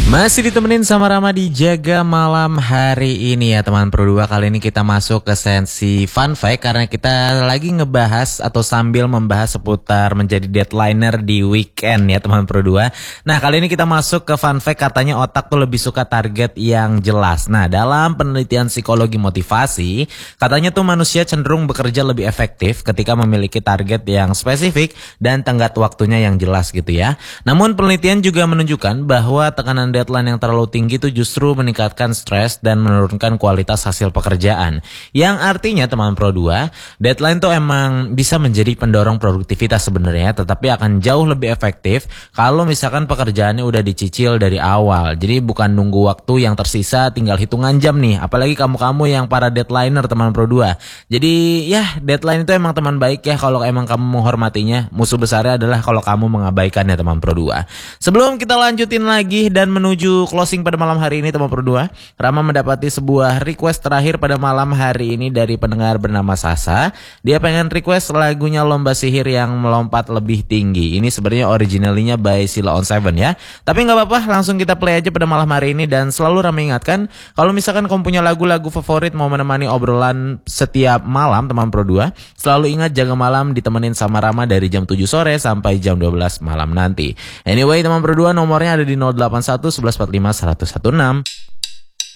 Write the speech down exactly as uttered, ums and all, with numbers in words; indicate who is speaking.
Speaker 1: Masih ditemenin sama Rama di Jaga Malam hari ini ya teman Pro dua. Kali ini kita masuk ke sensi fun fact karena kita lagi ngebahas atau sambil membahas seputar menjadi deadliner di weekend ya teman Pro dua. Nah kali ini kita masuk ke fun fact, katanya otak tuh lebih suka target yang jelas. Nah dalam penelitian psikologi motivasi, katanya tuh manusia cenderung bekerja lebih efektif ketika memiliki target yang spesifik dan tenggat waktunya yang jelas gitu ya. Namun penelitian juga menunjukkan bahwa tekanan deadline yang terlalu tinggi itu justru meningkatkan stres dan menurunkan kualitas hasil pekerjaan. Yang artinya teman Pro dua, deadline tuh emang bisa menjadi pendorong produktivitas sebenarnya, tetapi akan jauh lebih efektif kalau misalkan pekerjaannya udah dicicil dari awal. Jadi bukan nunggu waktu yang tersisa tinggal hitungan jam nih, apalagi kamu-kamu yang para deadliner teman Pro dua. Jadi ya deadline itu emang teman baik ya kalau emang kamu menghormatinya. Musuh besarnya adalah kalau kamu mengabaikannya teman Pro dua. Sebelum kita lanjutin lagi dan menuju closing pada malam hari ini teman Pro dua, Rama mendapati sebuah request terakhir pada malam hari ini dari pendengar bernama Sasa. Dia pengen request lagunya Lomba Sihir yang Melompat Lebih Tinggi. Ini sebenarnya originalnya by Sheila on Seven ya. Tapi nggak apa-apa, langsung kita play aja pada malam hari ini. Dan selalu Rama ingatkan, kalau misalkan kamu punya lagu-lagu favorit mau menemani obrolan setiap malam teman Pro dua, selalu ingat Jaga Malam ditemenin sama Rama dari jam tujuh sore sampai jam dua belas malam nanti. Anyway teman Pro dua, nomornya ada di nol delapan satu satu satu empat lima satu satu enam.